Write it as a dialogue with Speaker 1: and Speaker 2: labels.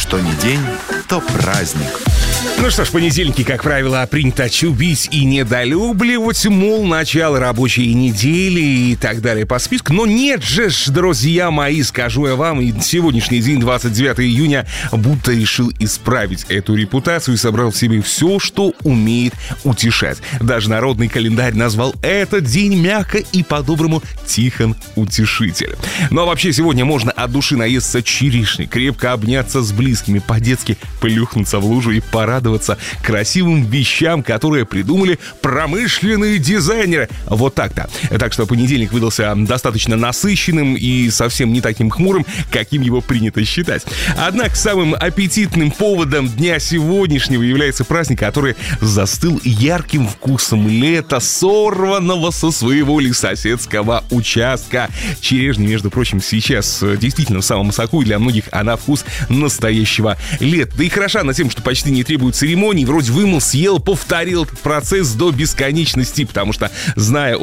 Speaker 1: Что ни день, то праздник.
Speaker 2: Ну что ж, понедельники, как правило, принято чубить и недолюбливать, мол, начало рабочей недели и так далее по списку. Но нет же ж, друзья мои, скажу я вам, и сегодняшний день, 29 июня, будто решил исправить эту репутацию и собрал в себе все, что умеет утешать. Даже народный календарь назвал этот день мягко и по-доброму Тихон Утешитель. Ну а вообще сегодня можно от души наесться черешни, крепко обняться с близкими, по-детски плюхнуться в лужу и порадоваться красивым вещам, которые придумали промышленные дизайнеры. Вот так-то. Так что понедельник выдался достаточно насыщенным и совсем не таким хмурым, каким его принято считать. Однако самым аппетитным поводом дня сегодняшнего является праздник, который застыл ярким вкусом лета, сорванного со своего лесоседского участка. Черешня, между прочим, сейчас действительно в самом соку, и для многих она вкус настоящего лета. Да и хороша она тем, что почти не требует церемоний. Вроде вымыл, съел, повторил этот процесс до бесконечности, потому что, зная